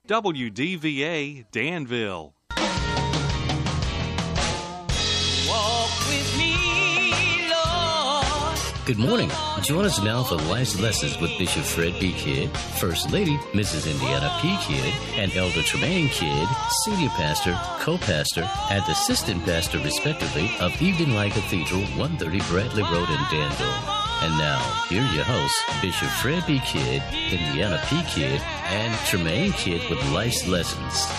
WDVA Danville. Good morning. Join us now for Life's Lessons with Bishop Fred B. Kidd, First Lady Mrs. Indiana P. Kidd, and Elder Tremaine Kidd, Senior Pastor, Co-Pastor, and Assistant Pastor, respectively, of Evening Light Cathedral, 130 Bradley Road in Danville. And now, here are your hosts, Bishop Fred B. Kidd, Indiana P. Kidd, and Tremaine Kidd with Life's Lessons.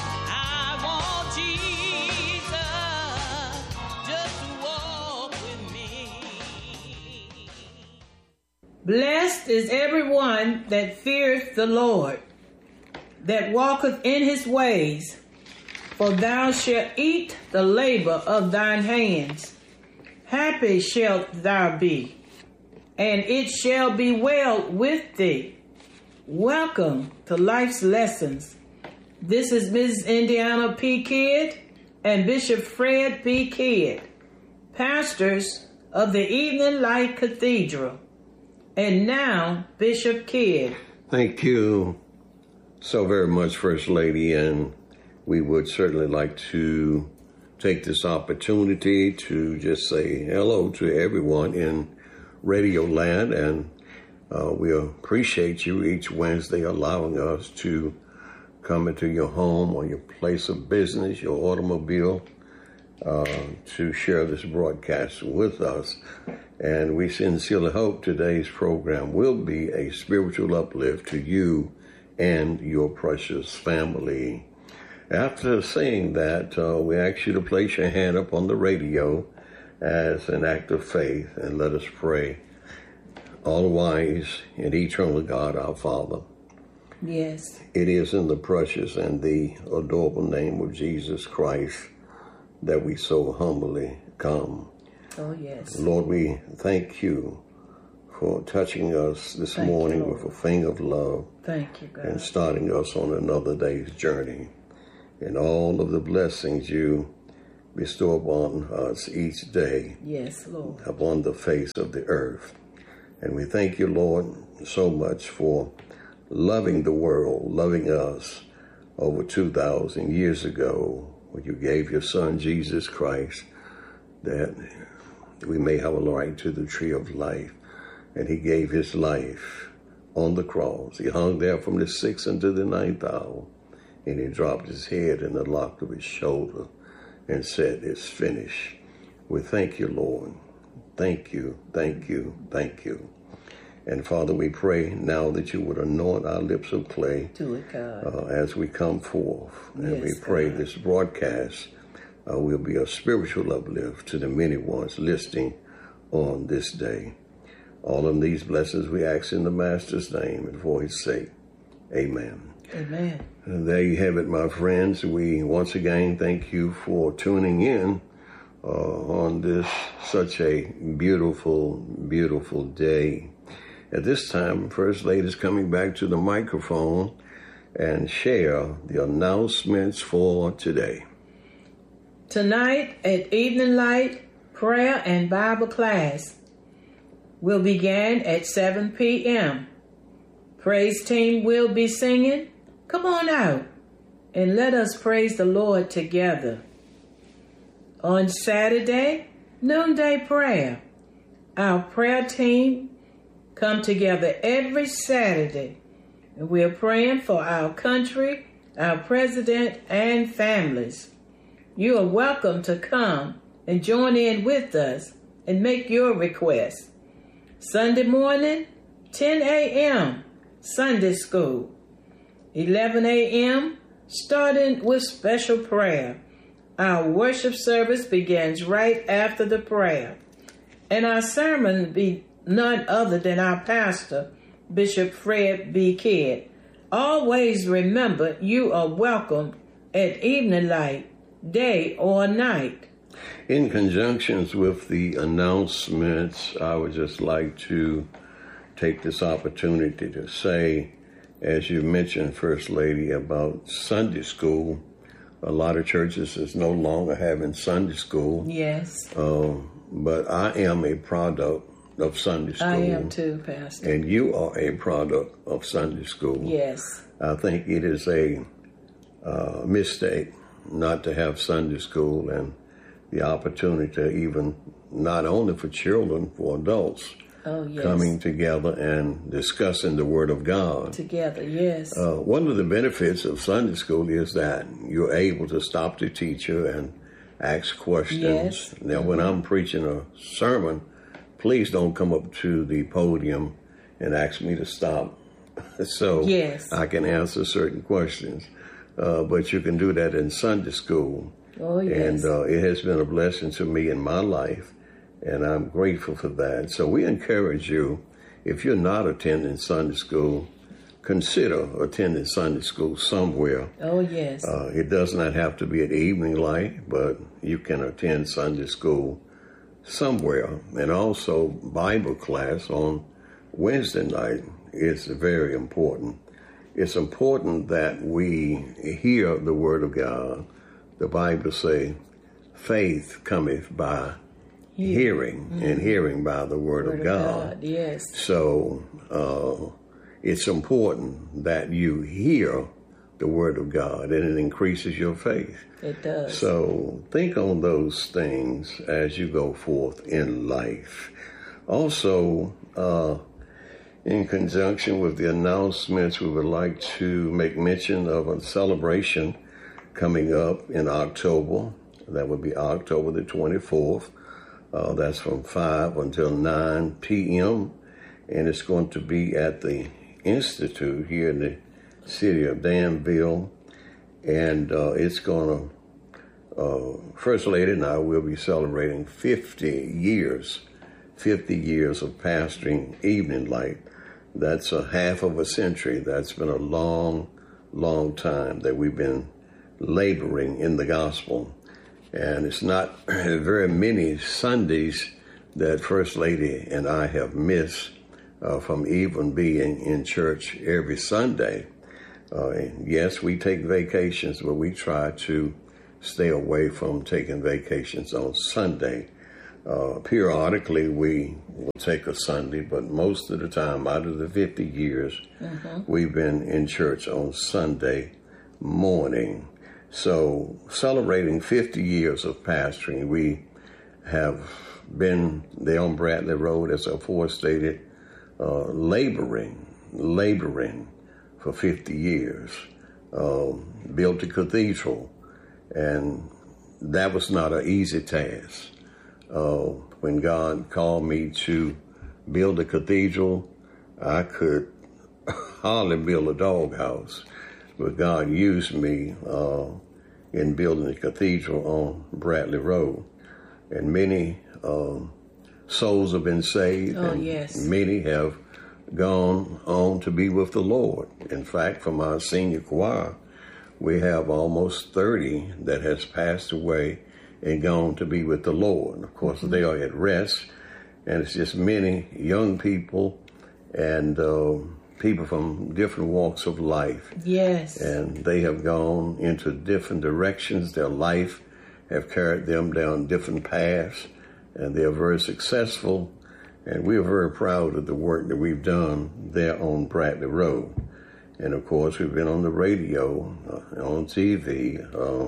Blessed is everyone that feareth the Lord, that walketh in his ways, for thou shalt eat the labor of thine hands. Happy shalt thou be, and it shall be well with thee. Welcome to Life's Lessons. This is Mrs. Indiana P. Kidd and Bishop Fred B. Kidd, pastors of the Evening Light Cathedral. And now, Bishop Kidd. Thank you so very much, First Lady, and we would certainly like to take this opportunity to just say hello to everyone in Radio Land, and we appreciate you each Wednesday allowing us to come into your home or your place of business, your automobile, to share this broadcast with us. And we sincerely hope today's program will be a spiritual uplift to you and your precious family. After saying that, we ask you to place your hand up on the radio as an act of faith, and let us pray. All-wise and eternal God, our Father. Yes. It is in the precious and the adorable name of Jesus Christ that we so humbly come. Oh, yes. Lord, we thank you for touching us this morning with a finger of love. Thank you, God. And starting us on another day's journey. And all of the blessings you bestow upon us each day. Yes, Lord. Upon the face of the earth. And we thank you, Lord, so much for loving the world, loving us over 2,000 years ago when you gave your Son, Jesus Christ, that we may have a right to the tree of life. And he gave his life on the cross. He hung there from the 6th unto the 9th hour. And he dropped his head in the lock of his shoulder and said, "It's finished." We thank you, Lord. Thank you, thank you, thank you. And Father, we pray now that you would anoint our lips of clay. Do it, God. As we come forth. And Yes, we pray God. this broadcast will be a spiritual uplift to the many ones listening on this day. All of these blessings we ask in the Master's name and for his sake. Amen. Amen. And there you have it, my friends. We once again thank you for tuning in on this such a beautiful, beautiful day. At this time, First Lady is coming back to the microphone and share the announcements for today. Tonight at Evening Light, prayer and Bible class will begin at 7 p.m. Praise team will be singing. Come on out and let us praise the Lord together. On Saturday, noonday prayer. Our prayer team come together every Saturday, and we are praying for our country, our president, and families. You are welcome to come and join in with us and make your requests. Sunday morning, 10 a.m., Sunday school. 11 a.m., starting with special prayer. Our worship service begins right after the prayer. And our sermon will be none other than our pastor, Bishop Fred B. Kidd. Always remember you are welcome at Evening Light, day or night. In conjunction with the announcements, I would just like to take this opportunity to say, as you mentioned, First Lady, about Sunday school. A lot of churches is no longer having Sunday school. Yes. But I am a product of Sunday school. I am too, Pastor. And you are a product of Sunday school. Yes. I think it is a mistake not to have Sunday school and the opportunity to even, not only for children, for adults, coming together and discussing the Word of God. Together, yes. One of the benefits of Sunday school is that you're able to stop the teacher and ask questions. Yes. Now, when I'm preaching a sermon, please don't come up to the podium and ask me to stop so I can answer certain questions. But you can do that in Sunday school. Oh, yes. And it has been a blessing to me in my life, and I'm grateful for that. So we encourage you, if you're not attending Sunday school, consider attending Sunday school somewhere. Oh, yes. It does not have to be at evening light, but you can attend Sunday school somewhere. And also Bible class on Wednesday night is very important. It's important that we hear the Word of God. The Bible says, faith cometh by hearing, and hearing by the Word of God. Yes. So it's important that you hear the Word of God, and it increases your faith. It does. So think on those things as you go forth in life. Also, in conjunction with the announcements, we would like to make mention of a celebration coming up in October. That would be October the 24th. That's from 5 until 9 p.m. And it's going to be at the Institute here in the city of Danville. And it's going to, First Lady and I will be celebrating 50 years of pastoring Evening Light. That's a half of a century. That's been a long, long time that we've been laboring in the gospel. And it's not very many Sundays that First Lady and I have missed from even being in church every Sunday. Yes, we take vacations, but we try to stay away from taking vacations on Sunday. Periodically, we will take a Sunday, but most of the time, out of the 50 years, we've been in church on Sunday morning. So, celebrating 50 years of pastoring, we have been there on Bradley Road, as I before stated, laboring for 50 years. Built a cathedral, and that was not an easy task. When God called me to build a cathedral, I could hardly build a doghouse, but God used me in building a cathedral on Bradley Road. And many souls have been saved, and many have gone on to be with the Lord. In fact, from our senior choir, we have almost 30 that has passed away and gone to be with the Lord. Of course, they are at rest, and it's just many young people and people from different walks of life. Yes. And they have gone into different directions. Their life have carried them down different paths, and they are very successful. And we are very proud of the work that we've done there on Bradley Road. And of course, we've been on the radio, on TV,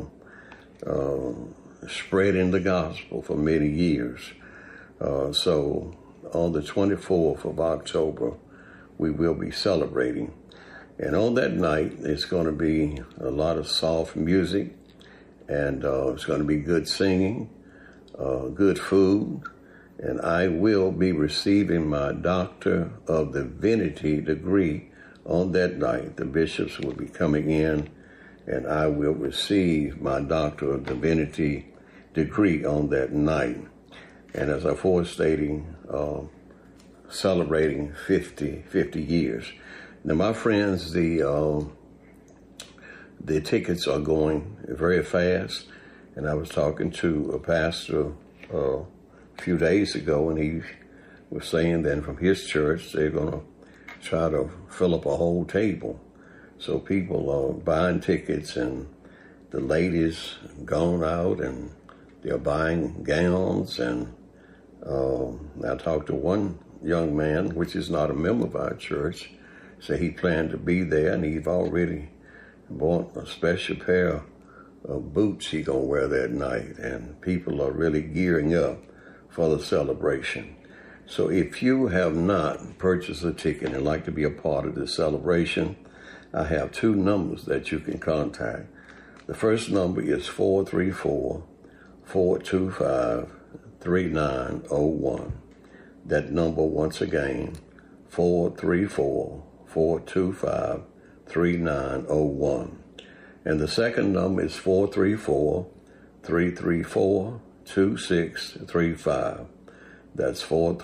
spreading the gospel for many years. So on the 24th of October, we will be celebrating. And on that night, it's going to be a lot of soft music, and it's going to be good singing, good food, and I will be receiving my Doctor of Divinity degree on that night. The bishops will be coming in, and I will receive my Doctor of Divinity degree on that night. And as I was stating, celebrating 50 years. Now, my friends, the tickets are going very fast, and I was talking to a pastor a few days ago, and he was saying that from his church, they're going to try to fill up a whole table. So people are buying tickets, and the ladies gone out, and they're buying gowns. And I talked to one young man, which is not a member of our church, so he planned to be there, and he's already bought a special pair of boots he gonna wear that night, and people are really gearing up for the celebration. So if you have not purchased a ticket and like to be a part of this celebration, I have 2 numbers that you can contact. The first number is 434-425-3901. That number, once again, 434-425-3901. And the second number is 434-334-2635. That's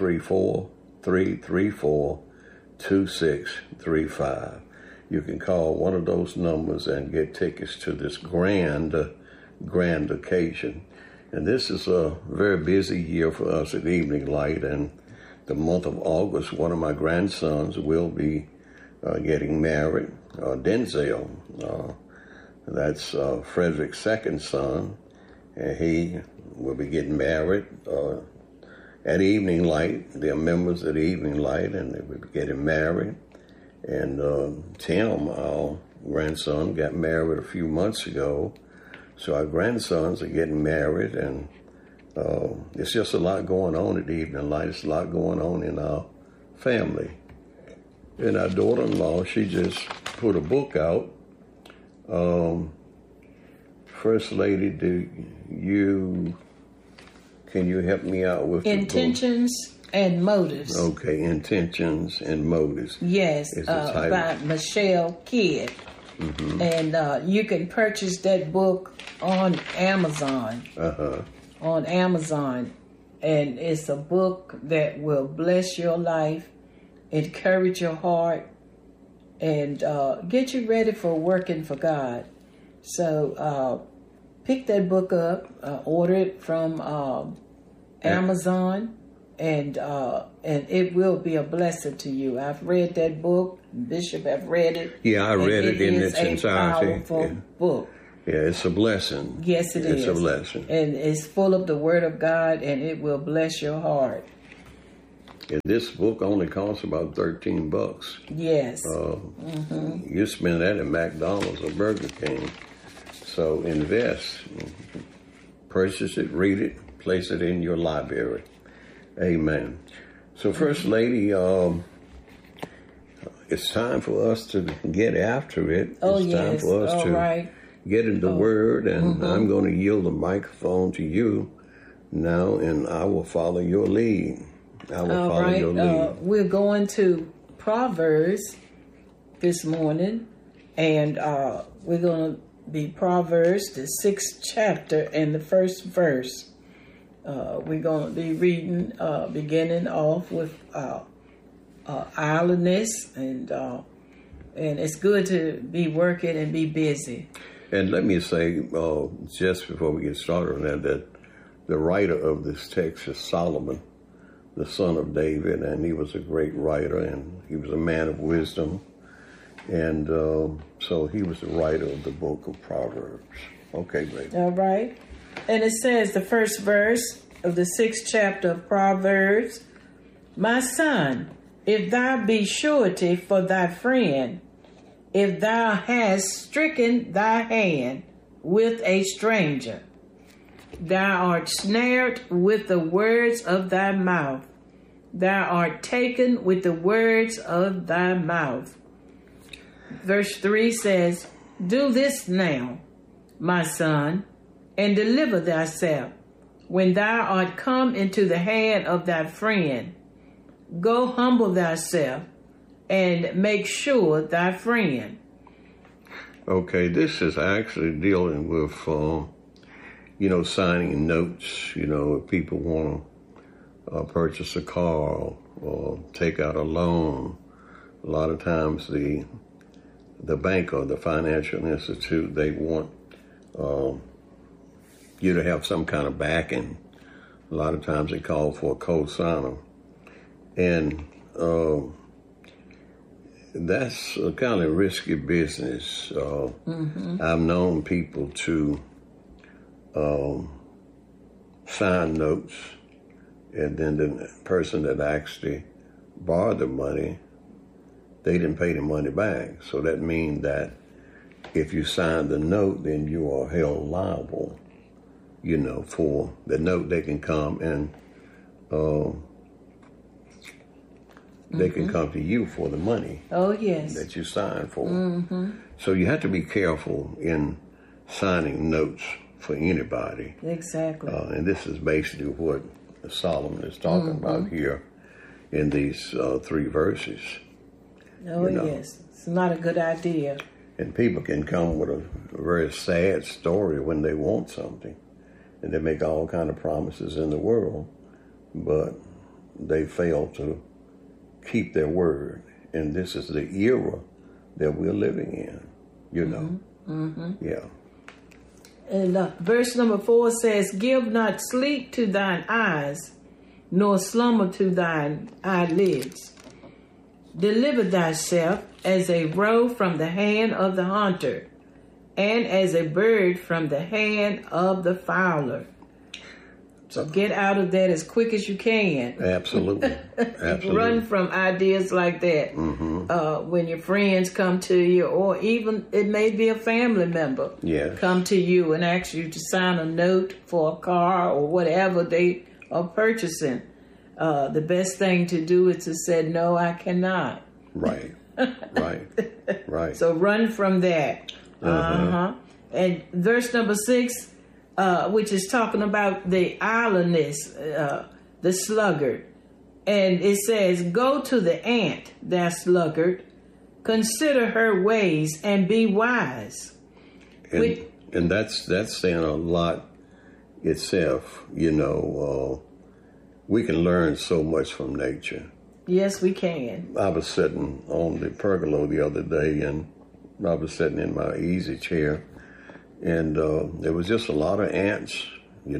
434-334-2635. You can call one of those numbers and get tickets to this grand occasion. And this is a very busy year for us at Evening Light. And the month of August, one of my grandsons will be getting married, Denzel. That's Frederick's second son. And he will be getting married at Evening Light. They're members of the Evening Light, and they will be getting married. And Tim, our grandson, got married a few months ago. So our grandsons are getting married, and it's just a lot going on at the Evening Light. It's a lot going on in our family. And our daughter-in-law, she just put a book out. First Lady, can you help me out with Intentions and Motives? Okay, Intentions and Motives. Yes, by Michelle Kidd. Mm-hmm. And you can purchase that book on Amazon. On Amazon. And it's a book that will bless your life, encourage your heart, and get you ready for working for God. So pick that book up, order it from Amazon, and it will be a blessing to you. I've read that book. Bishop have read it. Yeah, I read it in its entirety. It's a powerful book. Yeah, it's a blessing. Yes, it is. It's a blessing. And it's full of the Word of God, and it will bless your heart. And this book only costs about $13. Yes. You spend that at McDonald's or Burger King. So invest, purchase it, read it, place it in your library. Amen. So First Lady, it's time for us to get after it. It's time for us to get in the Word, and I'm going to yield the microphone to you now, and I will follow your lead. We're going to Proverbs this morning, and we're going to be Proverbs, the 6th chapter and the 1st verse. We're going to be reading, beginning off with idleness, and it's good to be working and be busy. And let me say, just before we get started on that the writer of this text is Solomon, the son of David, and he was a great writer, and he was a man of wisdom. And so he was the writer of the book of Proverbs. Okay, baby. All right. And it says, the first verse of the 6th chapter of Proverbs, "My son, if thou be surety for thy friend, if thou hast stricken thy hand with a stranger, thou art snared with the words of thy mouth. Thou art taken with the words of thy mouth." Verse 3 says, "Do this now, my son, and deliver thyself, when thou art come into the hand of thy friend. Go humble thyself, and make sure thy friend." Okay, this is actually dealing with, signing notes. If people want to purchase a car or take out a loan, a lot of times the bank or the financial institute, they want you to have some kind of backing. A lot of times they call for a co-signer. And that's a kind of risky business. I've known people to sign notes, and then the person that actually borrowed the money, they didn't pay the money back. So that means that if you sign the note, then you are held liable, for the note. They can come and they can come to you for the money. Oh, yes. That you signed for. So you have to be careful in signing notes for anybody. Exactly. And this is basically what Solomon is talking about here in these 3 verses. Oh, yes. It's not a good idea. And people can come with a very sad story when they want something. And they make all kind of promises in the world, but they fail to keep their word. And this is the era that we're living in, Yeah. And verse number 4 says, "Give not sleep to thine eyes, nor slumber to thine eyelids. Deliver thyself as a roe from the hand of the hunter, and as a bird from the hand of the fowler." So get out of that as quick as you can. Absolutely. Absolutely. Run from ideas like that. When your friends come to you, or even it may be a family member come to you and ask you to sign a note for a car or whatever they are purchasing. The best thing to do is to say, "No, I cannot." Right. Right. So run from that. And verse number 6, which is talking about the idleness, the sluggard. And it says, "Go to the ant, thou sluggard, consider her ways and be wise." And that's saying a lot itself. We can learn so much from nature. Yes, we can. I was sitting on the pergola the other day, and I was sitting in my easy chair, and there was just a lot of ants,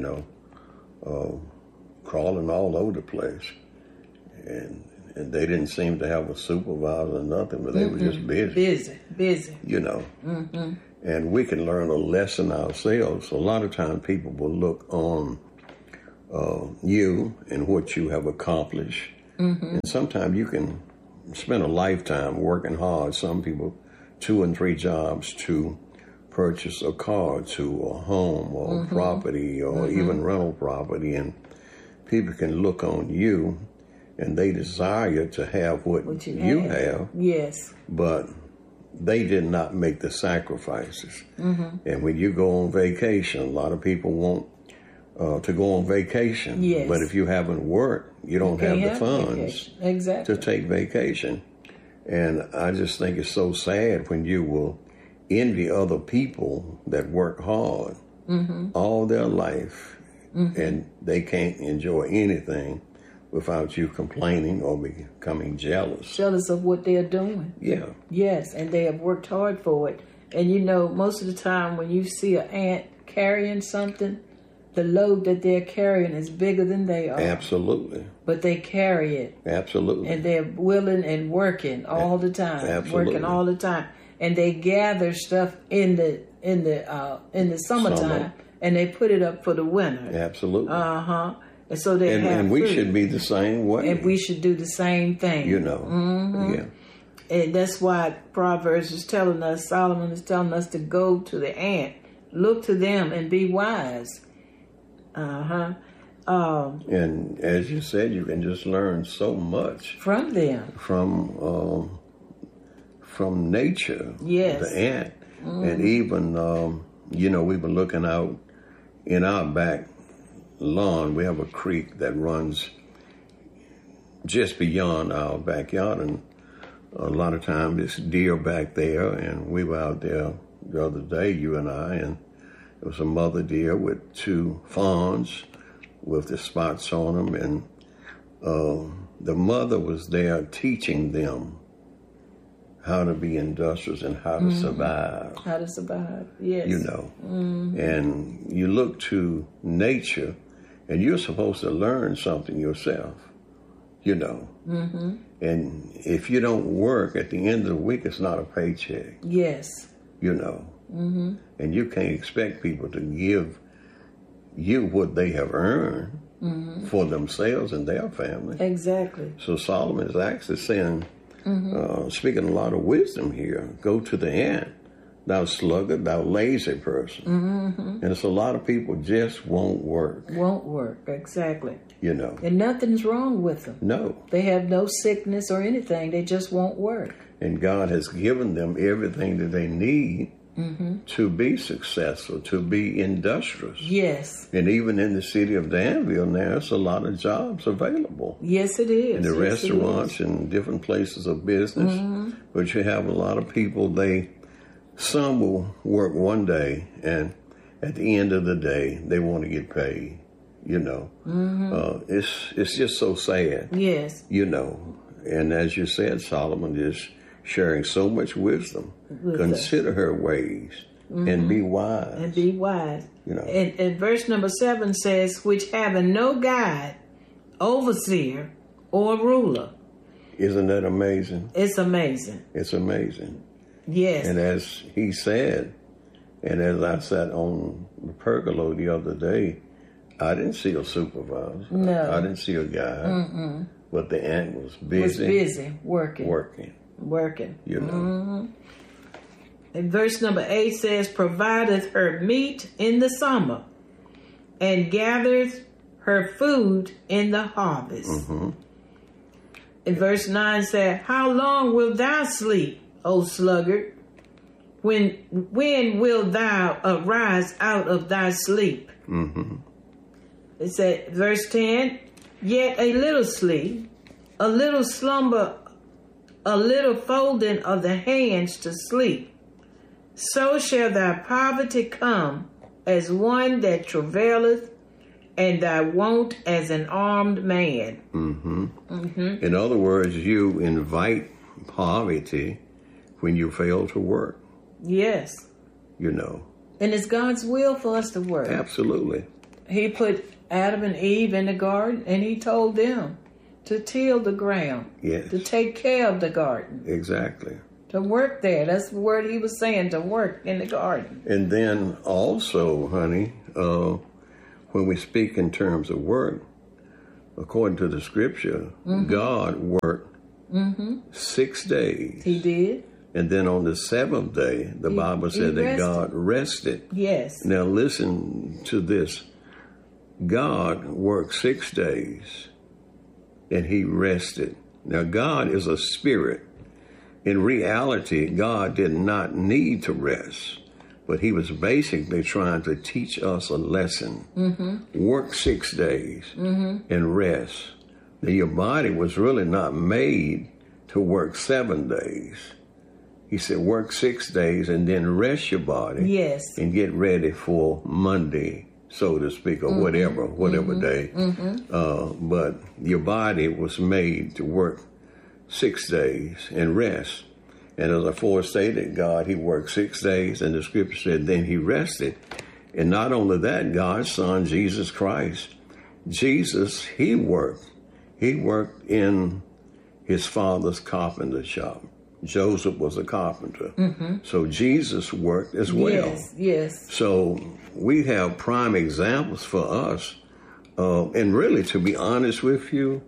crawling all over the place. And they didn't seem to have a supervisor or nothing, but they were just busy. Busy. And we can learn a lesson ourselves. A lot of times people will look on you and what you have accomplished. And sometimes you can spend a lifetime working hard. Some people 2 and 3 jobs to purchase a car, to a home or property or even rental property. And people can look on you and they desire to have what you have. Yes. But they did not make the sacrifices. And when you go on vacation, a lot of people want to go on vacation. Yes. But if you haven't worked, you don't have the funds to take vacation. And I just think it's so sad when you will envy other people that work hard all their life and they can't enjoy anything without you complaining or becoming jealous. Jealous of what they're doing. Yeah. Yes, and they have worked hard for it. And most of the time when you see an ant carrying something, the load that they're carrying is bigger than they are. Absolutely. But they carry it. Absolutely. And they're willing and working all the time. Absolutely. Working all the time. And they gather stuff in the summertime and they put it up for the winter. Absolutely. And so they have and we fruit. should be the same way. And we should do the same thing. Yeah. And that's why Proverbs is telling us, Solomon is telling us to go to the ant, look to them and be wise. And as you said, you can just learn so much from them, from nature. Yes, the ant, and even we were looking out in our back lawn. We have a creek that runs just beyond our backyard, and a lot of times it's deer back there. And we were out there the other day, you and I, and there was a mother deer with 2 fawns with the spots on them, and the mother was there teaching them how to be industrious and how to survive. How to survive, yes. And you look to nature, and you're supposed to learn something yourself, And if you don't work, at the end of the week, it's not a paycheck. Yes. And you can't expect people to give you what they have earned for themselves and their family. Exactly. So Solomon is actually saying, speaking a lot of wisdom here, go to the ant, thou sluggard, thou lazy person. And it's a lot of people just won't work. Won't work, exactly. You know. And nothing's wrong with them. No. They have no sickness or anything. They just won't work. And God has given them everything that they need to be successful, to be industrious. Yes. And even in the city of Danville now, there's a lot of jobs available. Yes, it is. In the Yes, restaurants and different places of business. But you have a lot of people, some will work one day, and at the end of the day, they want to get paid. You know, it's just so sad. Yes. You know, and as you said, Solomon is sharing so much wisdom. Consider her ways and be wise. And be wise. You know. And verse number 7 says, which having no guide, overseer, or ruler. Isn't that amazing? It's amazing. It's amazing. Yes. And as he said, and as I sat on the pergola the other day, I didn't see a supervisor. No. I didn't see a guy. But the ant was busy. Was busy working. Working. You know. And verse number 8 says, provideth her meat in the summer, and gathereth her food in the harvest. And verse 9 said, how long wilt thou sleep, O sluggard? When wilt thou arise out of thy sleep? It said, verse 10, yet a little sleep, a little slumber, a little folding of the hands to sleep. So shall thy poverty come as one that travaileth, and thy want as an armed man. In other words, you invite poverty when you fail to work. Yes. You know. And it's God's will for us to work. Absolutely. He put Adam and Eve in the garden, and he told them to till the ground. Yes. To take care of the garden. Exactly. To work there. That's the word he was saying, to work in the garden. And then also, honey, when we speak in terms of work, according to the scripture, God worked 6 days. He did. And then on the seventh day, the Bible said that God rested. Yes. Now listen to this. God worked 6 days and he rested. Now God is a spirit. In reality, God did not need to rest, but he was basically trying to teach us a lesson. Work 6 days and rest. Now your body was really not made to work 7 days. He said, work 6 days and then rest your body. Yes. And get ready for Monday, so to speak, or whatever day. But your body was made to work 6 days and rest. And as I forestated, God, he worked 6 days, and the scripture said then he rested. And not only that, God's son, Jesus Christ, Jesus, he worked. He worked in his father's carpenter shop. Joseph was a carpenter. So Jesus worked as well. Yes, yes. So we have prime examples for us. And really, to be honest with you,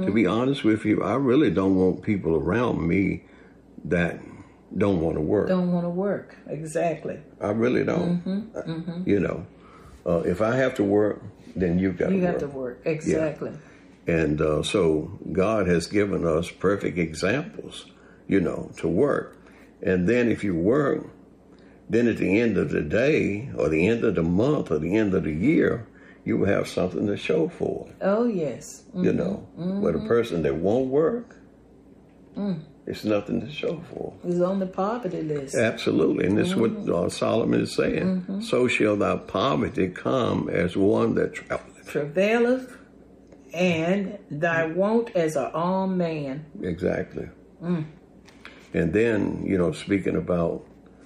I really don't want people around me that don't want to work. Don't want to work, exactly. I really don't. You know, if I have to work, then you've got to work. You have to work, exactly. Yeah. And so God has given us perfect examples, you know, to work. And then if you work, then at the end of the day or the end of the month or the end of the year, you will have something to show for it. Oh, yes. You know, but a person that won't work, it's nothing to show for. He's on the poverty list. Absolutely. And this is what Solomon is saying. So shall thy poverty come as one that travaileth, and thy want as an armed man. Exactly. And then, you know, speaking about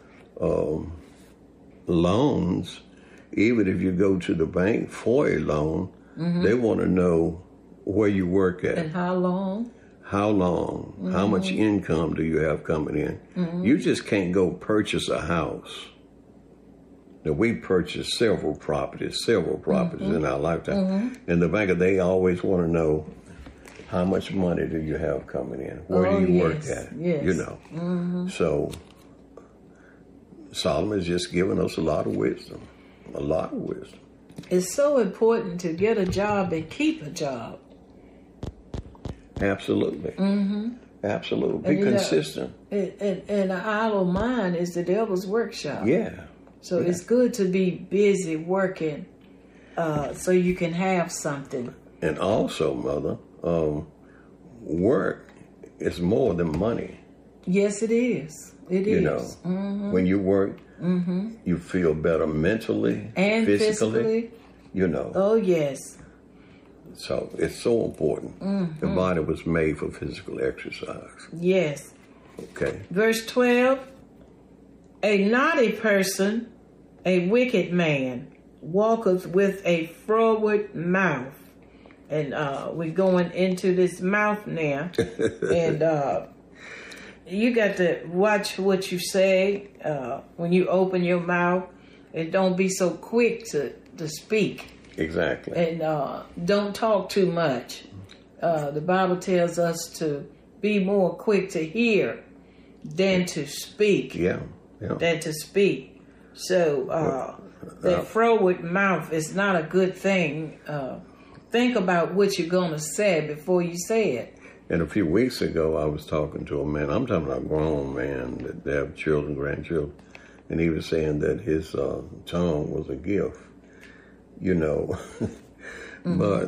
loans, even if you go to the bank for a loan, they want to know where you work at. And how long? How long? How much income do you have coming in? You just can't go purchase a house. Now, we purchased several properties in our lifetime. And the banker, they always want to know, how much money do you have coming in? Where do you work at? Yes. You know. So Solomon's just given us a lot of wisdom. A lot of wisdom. It's so important to get a job and keep a job. Absolutely. Absolutely. Be And, consistent. And an idle mind is the devil's workshop. Yeah. So it's good to be busy working so you can have something. And also, Mother, work is more than money. Yes, it is. It You is. know, when you work, you feel better mentally And physically. You know, Oh, yes. so it's so important. The body was made for physical exercise. Yes. Okay. Verse 12, a naughty person, a wicked man, walketh with a froward mouth. And we're going into this mouth now. And you got to watch what you say when you open your mouth. And don't be so quick to speak. Exactly. And don't talk too much. The Bible tells us to be more quick to hear than to speak. Yeah. Yeah. Than to speak. So that froward mouth is not a good thing. Think about what you're going to say before you say it. And a few weeks ago, I was talking to a man. I'm talking about a grown man that have children, grandchildren. And he was saying that his tongue was a gift. You know, but,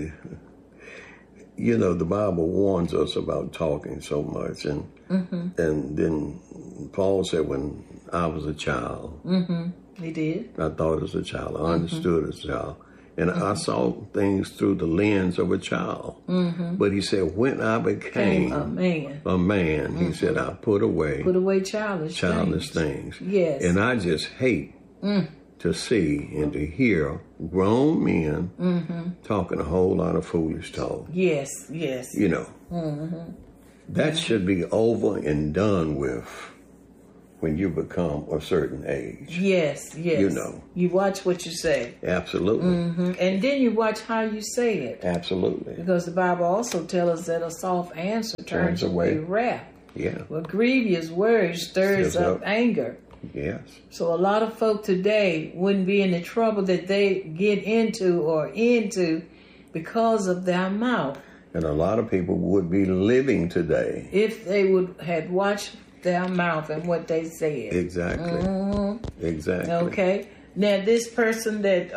you know, the Bible warns us about talking so much. And and then Paul said, when I was a child, He did. I thought as a child, I understood as a child. And I saw things through the lens of a child. But he said, when I became a man. he said, I put away childish things. Yes. And I just hate to see and to hear grown men talking a whole lot of foolish talk. Yes, yes. You know, that should be over and done with when you become a certain age. Yes, yes. You know. You watch what you say. Absolutely. And then you watch how you say it. Absolutely. Because the Bible also tells us that a soft answer turns away wrath. Yeah. Well, grievous words stirs up anger. Yes. So a lot of folk today wouldn't be in the trouble that they get into because of their mouth. And a lot of people would be living today. If they had watched their mouth and what they said. Exactly. Exactly. Okay. Now this person that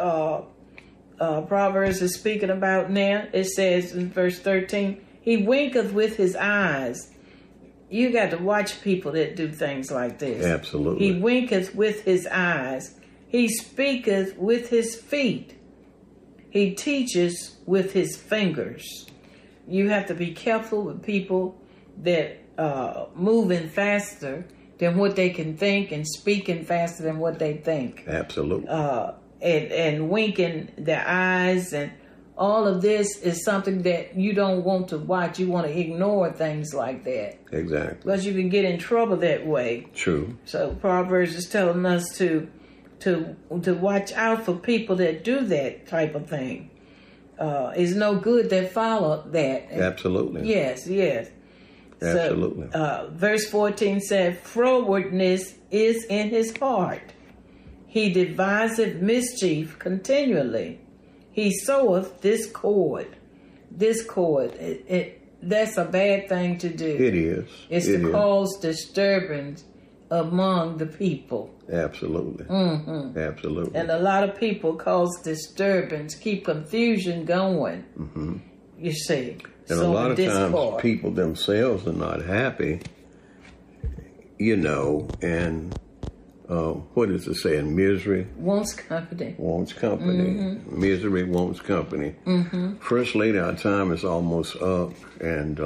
Proverbs is speaking about now, it says in verse 13, he winketh with his eyes. You got to watch people that do things like this. Absolutely. He winketh with his eyes. He speaketh with his feet. He teaches with his fingers. You have to be careful with people that moving faster than what they can think and speaking faster than what they think. Absolutely. And winking their eyes and all of this is something that you don't want to watch. You want to ignore things like that. Exactly. Because you can get in trouble that way. True. So Proverbs is telling us to watch out for people that do that type of thing. It's no good that follow that. Absolutely. Yes, yes. Absolutely. So, verse 14 said, frowardness is in his heart. He deviseth mischief continually. He soweth discord. Discord. That's a bad thing to do. It is. It's to cause disturbance among the people. Absolutely. Absolutely. And a lot of people cause disturbance, keep confusion going. You see. And a lot of times people themselves are not happy, you know, and what is it saying? Misery wants company. Wants company. Misery wants company. First Lady, our time is almost up, and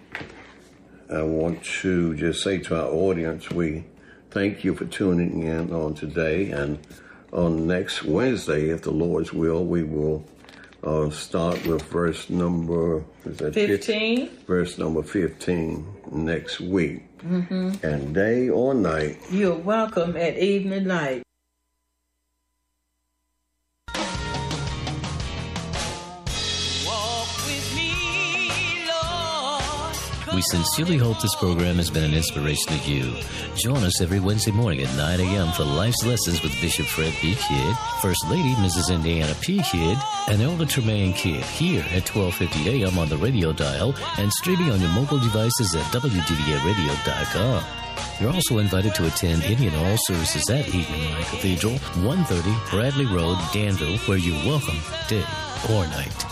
I want to just say to our audience, we thank you for tuning in on today, and on next Wednesday, if the Lord's will, we will start with verse number 15. Verse number 15 next week. And day or night, you're welcome at evening light. We sincerely hope this program has been an inspiration to you. Join us every Wednesday morning at 9 a.m. for Life's Lessons with Bishop Fred B. Kidd, First Lady Mrs. Indiana P. Kidd, and Elder Tremaine Kidd here at 12:50 a.m. on the radio dial and streaming on your mobile devices at WDVAradio.com. You're also invited to attend any and all services at Evening Light Cathedral, 130 Bradley Road, Danville, where you're welcome day or night.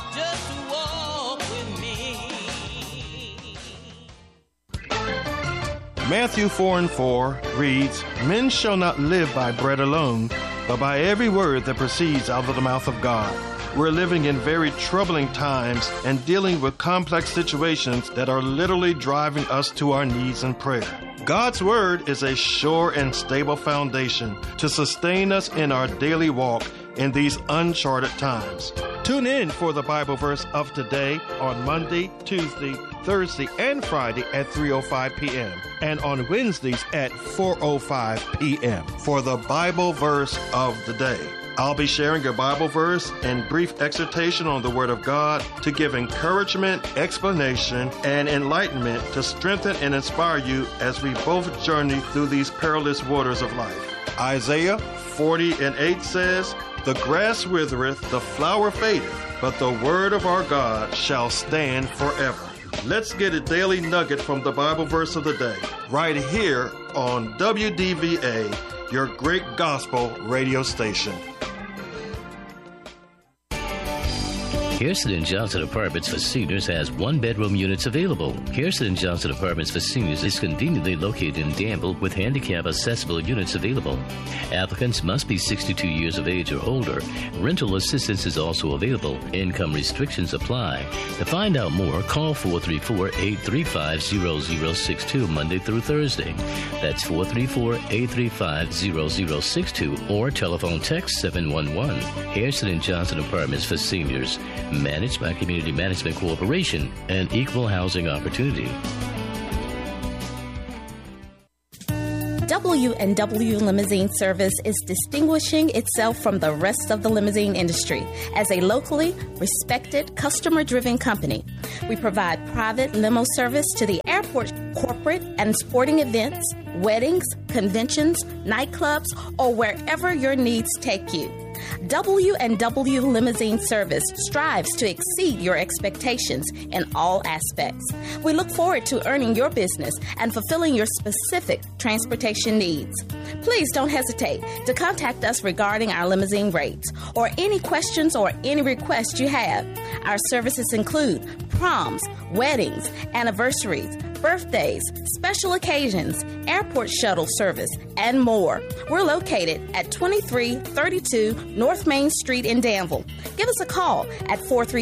Matthew 4:4 reads, "Men shall not live by bread alone, but by every word that proceeds out of the mouth of God." We're living in very troubling times and dealing with complex situations that are literally driving us to our knees in prayer. God's Word is a sure and stable foundation to sustain us in our daily walk in these uncharted times. Tune in for the Bible verse of today on Monday, Tuesday, Thursday, and Friday at 3:05 p.m. and on Wednesdays at 4:05 p.m. for the Bible verse of the day. I'll be sharing a Bible verse and brief exhortation on the Word of God to give encouragement, explanation, and enlightenment to strengthen and inspire you as we both journey through these perilous waters of life. Isaiah 40:8 says, "The grass withereth, the flower fadeth, but the word of our God shall stand forever." Let's get a daily nugget from the Bible verse of the day, right here on WDVA, your great gospel radio station. Hairston & Johnson Apartments for Seniors has one-bedroom units available. Hairston & Johnson Apartments for Seniors is conveniently located in Danville with handicap-accessible units available. Applicants must be 62 years of age or older. Rental assistance is also available. Income restrictions apply. To find out more, call 434-835-0062 Monday through Thursday. That's 434-835-0062 or telephone text 711. Hairston & Johnson Apartments for Seniors. Managed by Community Management Corporation and Equal Housing Opportunity. W&W Limousine Service is distinguishing itself from the rest of the limousine industry as a locally respected, customer-driven company. We provide private limo service to the airport, corporate and sporting events, weddings, conventions, nightclubs, or wherever your needs take you. W&W Limousine Service strives to exceed your expectations in all aspects. We look forward to earning your business and fulfilling your specific transportation needs. Please don't hesitate to contact us regarding our limousine rates or any questions or any requests you have. Our services include proms, weddings, anniversaries, birthdays, special occasions, airport shuttle service, and more. We're located at 2332 North Main Street in Danville. Give us a call at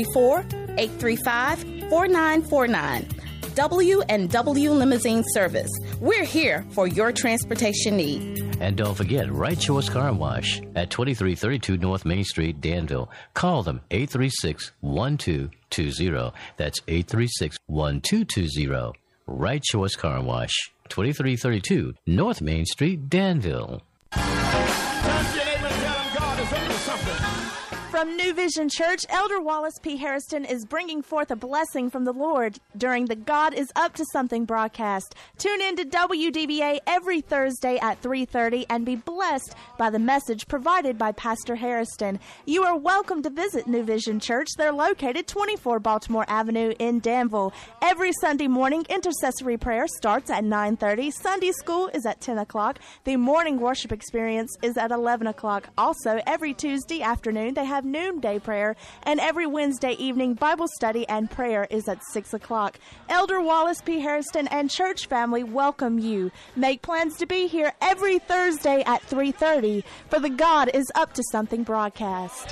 434-835-4949. W&W Limousine Service. We're here for your transportation need. And don't forget, Right Choice Car Wash at 2332 North Main Street, Danville. Call them 836-1220. That's 836-1220. Right Choice Car Wash, 2332 North Main Street, Danville. From New Vision Church, Elder Wallace P. Hairston is bringing forth a blessing from the Lord during the God is Up to Something broadcast. Tune in to WDVA every Thursday at 3:30 and be blessed by the message provided by Pastor Hairston. You are welcome to visit New Vision Church. They're located 24 Baltimore Avenue in Danville. Every Sunday morning, intercessory prayer starts at 9:30. Sunday school is at 10 o'clock. The morning worship experience is at 11 o'clock. Also, every Tuesday afternoon, they have noonday prayer, and every Wednesday evening Bible study and prayer is at 6 o'clock. Elder Wallace P. Hairston and church family welcome you. Make plans to be here every Thursday at 3:30 for the God is Up to Something broadcast.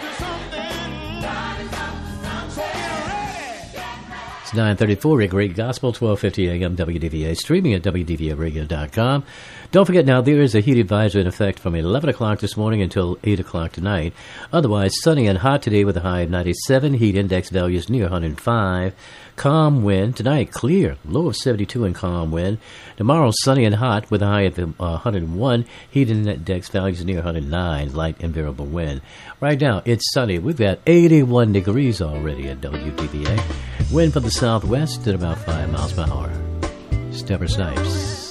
It's 9:34 at Great Gospel, 1250 AM WDVA, streaming at WDVAradio.com. Don't forget now, there is a heat advisory in effect from 11 o'clock this morning until 8 o'clock tonight. Otherwise, sunny and hot today with a high of 97. Heat index values near 105. Calm wind. Tonight, clear. Low of 72 and calm wind. Tomorrow, sunny and hot with a high of 101. Heat index values near 109. Light and variable wind. Right now, it's sunny. We've got 81 degrees already at WDBA. Wind from the southwest at about 5 miles per hour. Stepper Snipes.